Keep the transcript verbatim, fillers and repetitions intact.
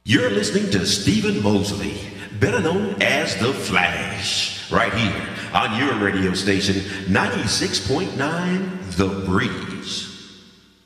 You're listening to Stephen Mosley, better known as The Flash, right here on your radio station, ninety-six point nine The Breeze.